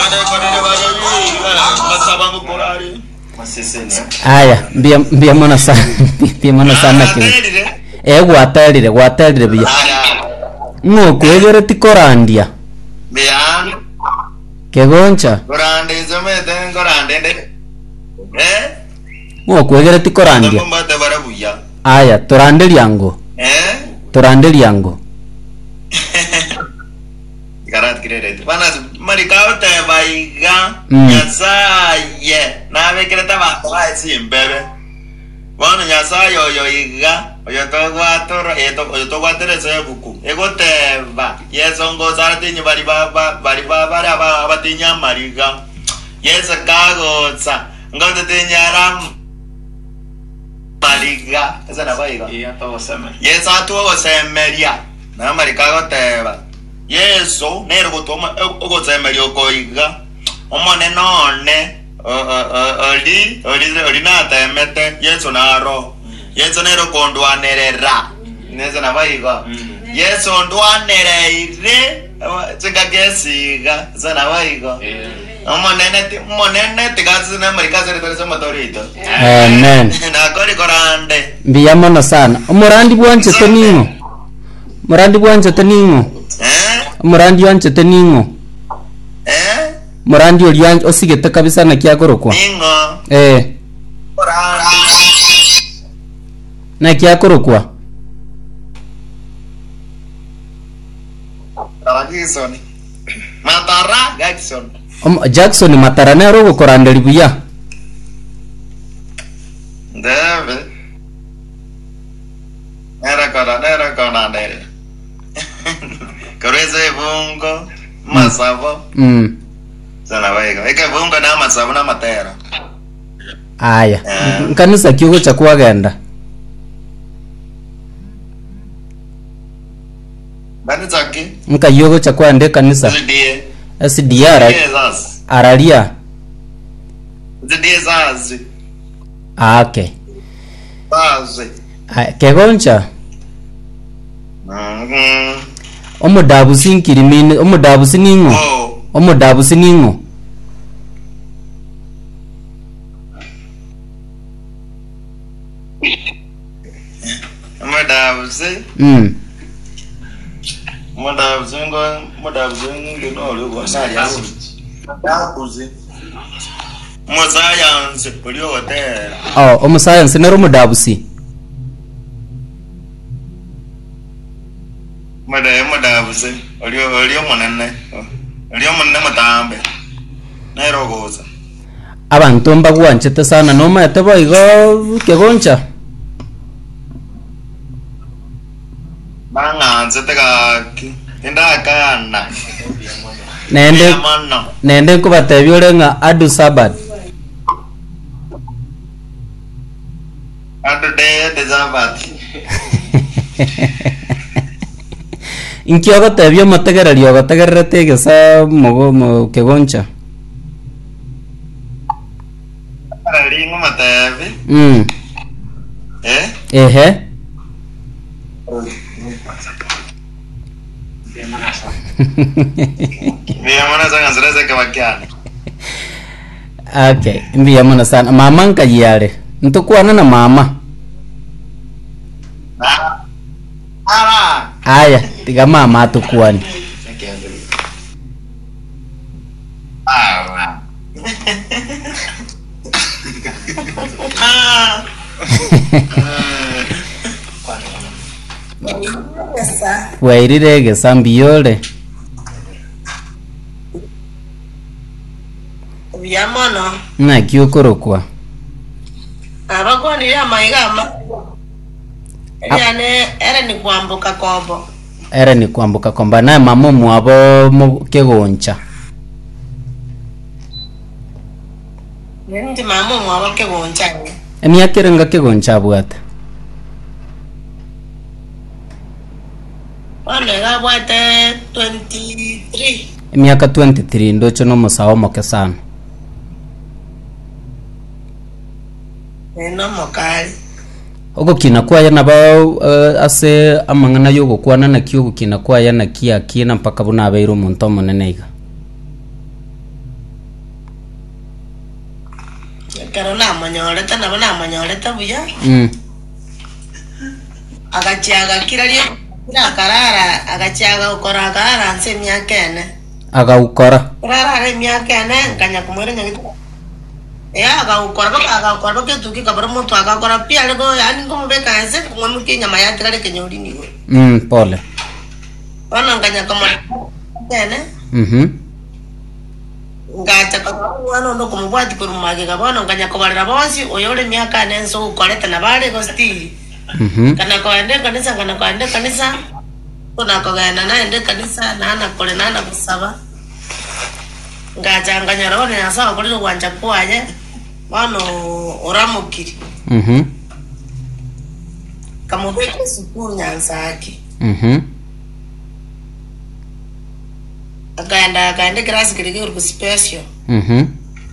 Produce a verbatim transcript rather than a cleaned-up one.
Aya, mbia mbia mona sana, mbia mona sana kile. Eh gwaterire, gwaterire bia. Ngo kwegere tikorandia. Bian. Kegoncha. Korande zomete korande de. Eh? Ngo kwegere tikorandia. Mbate barabuya. Aya, torandeli yango. Eh? Torandeli yango. Garat kirere. Bana marikao te baiga. Nyasaye. Na ve kireta ba ba simbebe. Bana nyasaye yo iga. Oyo to gwatoro eto oyo to gwatere se buku. Ego te ba. Yeso ngo sarati ni bari ba bari ba bari ba batinya mariga. Yeso kago sa. Ngo te nyaram mariga. Esa na baiga. Iya to seme. Yeso atu semeria. Na marikago te ba. Yeso nero gutoma ogo semeria okoiga. Omone none. Oli oli oli na temete. Yeso na ro. Yesu nero kondwanerera neza nabaiga Yesu ndwanereire tsikagesiga sana baiga omonene monene tigazi na marikazi retose motorito Amen. Na kori korande Mbia mona sana. Omorandi bwanje teningo. Morandi bwanje teningo. Eh? Morandi bwanje teningo. Eh? Morandi olianje osigete kabisa na kiakorokwa. Ningo. Eh. Korande. Na kiakorokwa. Jackson. Matara Jackson. Om Jackson matara ne rogo korandeli buya. Deve. Era kora, era kora nere. Koreze bungo, masavo. Mm. Sana baiga. Eke bungo na masavo na matera. Aya. Kanisa kiugo cha kuagenda. Bani zaki. Nka yogo cha kuande kanisa. Zidie. S D R. Zidie Aralia. Zidie zazi. Ah, okay. Zazi. Ah, kegoncha. Mhm. Omo dabu sinkiri mini, omo dabu siningo. Oh. Omo dabu siningo. Madabuzi. Mm. Madabuzi ngo madabuzi ngo no lo go na ya. Madabuzi. Mosayanse poli hotel. Oh, omo science ne romo dabu si. Mada madabuzi. Olio olio monene. Olio monene matambe. Na rogoza. Abantu mbagwanchete sana noma etebo igo kegoncha. Banganze tegaki. Inda kana. Nende Manno. nende kubatebya olenga adu sabat. Adu de de zabati. Inkio gotebya motegereri ogotegerere tegesa mogo mo kegoncha. Ringo matevi. Mm. Eh? Ehe. Mia mana sanga zreze ke wakiani. Okay, mbia mona sana. Mama nkayale. Ntukwana na mama. Ah. Ara. Aya, tiga mama tukwani. Ah. Ah. Wairire gesambiyole. Biamono. Na kiokorokwa. Abako ni ya maigama. Yani era ni kwambuka kobo. Era ni kwambuka komba na mama mwabo mu kegoncha. Ndi mama mwabo kegoncha. Emi akirenga kegoncha bwata. Wale gabwate twenty-three. Miaka twenty-three ndocho no musao moke sana. Eno mokali. Ogo kina kwa yana ba uh, ase amangana yogo kwana na kyogo kina kwa yana kia kina mpaka buna abeiro monto moneneiga. karo na manyoleta na bana manyoleta buya Mm. agachiaga kirario kira karara agachiaga ukora karara nse myakene Agaukora. karara re myakene nganya kumwere nyagito ya agaukora baka agaukora baka tuki kabara muntu agakora pia lego yani ngombeka nse kumwamuke nyama ya tikale kenyori niwe Mm, pole. wana nganya kama kene Mhm. ngacha kwa wana ndo kumubwati kurumage kabona nganya kubalira bosi oyole myaka nenso ukoleta na bale go stili Mhm. kana koende kanisa kana koende kanisa kuna kogana na ende kanisa na ana kole na ana kusaba ngacha nganya rone asa kole wanja kwaje wano oramukiri Mhm. kamubeke sukuru nyansaki Mhm. aganda aganda grasi kirige urku special Mhm.